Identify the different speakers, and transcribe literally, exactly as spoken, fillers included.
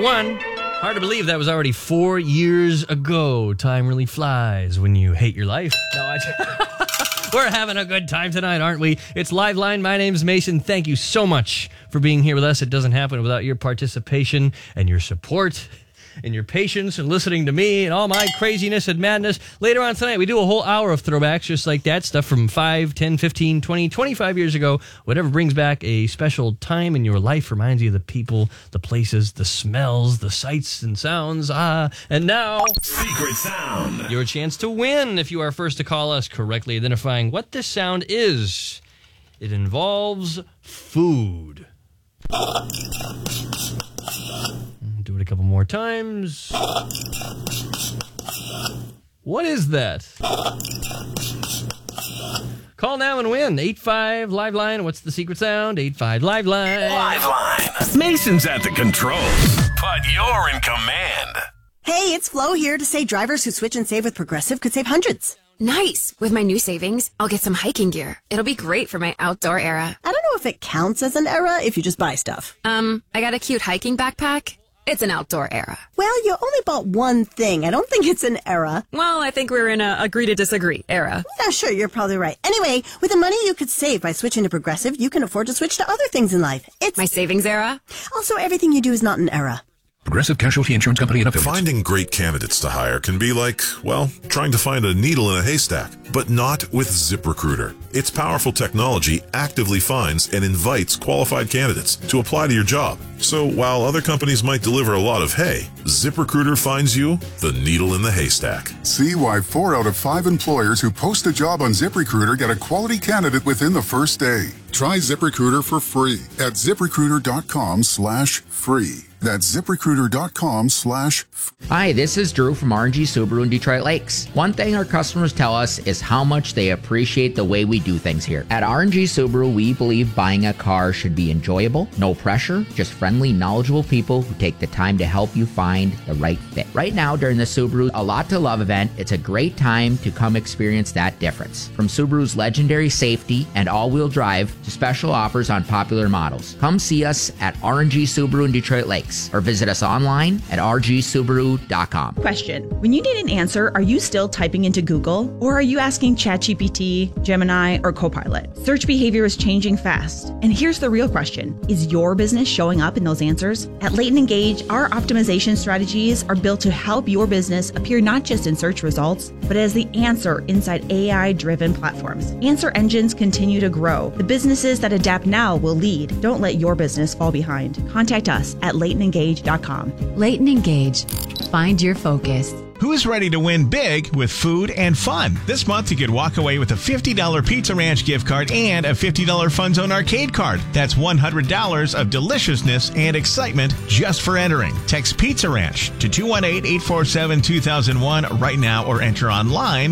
Speaker 1: one. Hard to believe that was already four years ago. Time really flies when you hate your life. No, I... We're having a good time tonight, aren't we? It's Live Line. My name's Mason. Thank you so much for being here with us. It doesn't happen without your participation and your support and your patience and listening to me and all my craziness and madness. Later on tonight, we do a whole hour of throwbacks just like that, stuff from five, ten, fifteen, twenty, twenty-five years ago. Whatever brings back a special time in your life, reminds you of the people, the places, the smells, the sights and sounds. Ah, and now,
Speaker 2: Secret Sound.
Speaker 1: Your chance to win if you are first to call us, correctly identifying what this sound is. It involves food. Do it a couple more times. What is that? Call now and win. eight five Live Line. What's the secret sound? eight five Live Line.
Speaker 2: Live Line. Mason's at the controls, but you're in command.
Speaker 3: Hey, it's Flo here to say drivers who switch and save with Progressive could save hundreds.
Speaker 4: Nice. With my new savings, I'll get some hiking gear. It'll be great for my outdoor era.
Speaker 3: I don't know if it counts as an era if you just buy stuff.
Speaker 4: Um, I got a cute hiking backpack. It's an outdoor era.
Speaker 3: Well, you only bought one thing. I don't think it's an era.
Speaker 4: Well, I think we're in a agree to disagree era.
Speaker 3: Yeah, sure, you're probably right. Anyway, with the money you could save by switching to Progressive, you can afford to switch to other things in life. It's
Speaker 4: my savings era.
Speaker 3: Also, everything you do is not an era.
Speaker 5: Progressive Casualty Insurance Company and affiliates.
Speaker 6: Finding great candidates to hire can be like, well, trying to find a needle in a haystack, but not with ZipRecruiter. Its powerful technology actively finds and invites qualified candidates to apply to your job. So while other companies might deliver a lot of hay, ZipRecruiter finds you the needle in the haystack.
Speaker 7: See why four out of five employers who post a job on ZipRecruiter get a quality candidate within the first day. Try ZipRecruiter for free at ZipRecruiter.com slash free. That's ZipRecruiter.com slash
Speaker 8: Hi, this is Drew from R and G Subaru in Detroit Lakes. One thing our customers tell us is how much they appreciate the way we do things here. At R and G Subaru, we believe buying a car should be enjoyable, no pressure, just friendly, knowledgeable people who take the time to help you find the right fit. Right now, during the Subaru A Lot to Love event, it's a great time to come experience that difference. From Subaru's legendary safety and all-wheel drive to special offers on popular models. Come see us at R and G Subaru in Detroit Lakes or visit us online at r g subaru dot com.
Speaker 9: Question. When you need an answer, are you still typing into Google or are you asking ChatGPT, Gemini, or Copilot? Search behavior is changing fast. And here's the real question. Is your business showing up in those answers? At Leighton Engage, our optimization strategies are built to help your business appear not just in search results, but as the answer inside A I-driven platforms. Answer engines continue to grow. The businesses that adapt now will lead. Don't let your business fall behind. Contact us at leighton engage dot com.
Speaker 10: Leighton Engage. Find your focus.
Speaker 11: Who's ready to win big with food and fun? This month, you could walk away with a fifty dollars Pizza Ranch gift card and a fifty dollars Fun Zone arcade card. That's one hundred dollars of deliciousness and excitement just for entering. Text Pizza Ranch to two one eight, eight four seven, two thousand one right now or enter online